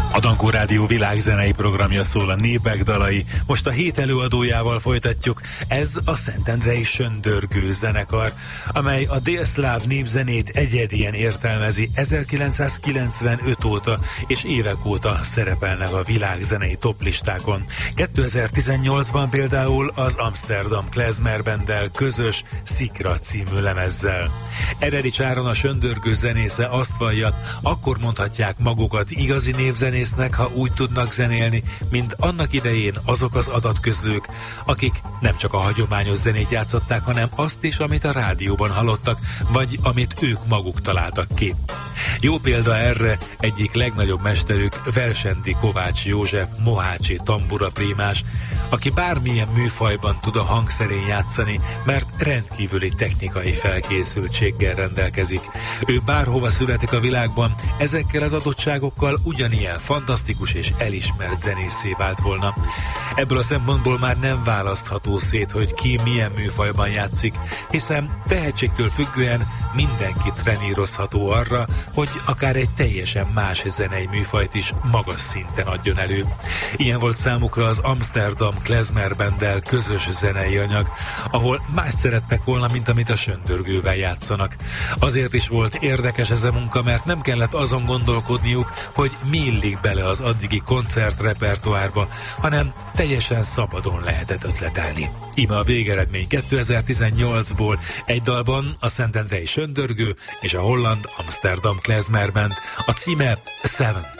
A Dankó Rádió világzenei programja szól, a népek dalai. Most a hét előadójával folytatjuk. Ez a Szentendrei Söndörgő zenekar, amely a délszláv népzenét egyedien értelmezi. 1995 óta és évek óta szerepelnek a világzenei toplistákon. 2018-ban például az Amsterdam Klezmer Banddel közös Szikra című lemezzel. Eredics Áron, a söndörgő zenésze azt vallja, akkor mondhatják magukat igazi népzenésznek, ha úgy tudnak zenélni, mint annak idején azok az adatközlők, akik nem csak a hagyományos zenét játszották, hanem azt is, amit a rádióban hallottak, vagy amit ők maguk találtak ki. Jó példa erre egyik legnagyobb mesterük, Versendi Kovács József mohácsi tambura prímás, aki bármilyen műfajban tud a hangszerén játszani, mert rendkívüli technikai felkészültséggel rendelkezik. Ő bárhova születik a világban, ezekkel az adottságokkal ugyanilyen fantasztikus és elismert zenészé vált volna. Ebből a szempontból már nem választható szét, hogy ki milyen műfajban játszik, hiszen tehetségtől függően mindenki trenírozható arra, hogy akár egy teljesen más zenei műfajt is magas szinten adjon elő. Ilyen volt számukra az Amsterdam Klezmer Banddel közös zenei anyag, ahol más szerettek volna, mint amit a söndörgővel játszanak. Azért is volt érdekes ez a munka, mert nem kellett azon gondolkodniuk, hogy mi illik bele az addigi koncertrepertoárba, hanem teljesen szabadon lehetett ötletelni. Íme a végeredmény 2018-ból egy dalban a Szentendrei Söndörgő és a holland Amsterdam Klezmer Band, a címe Seven.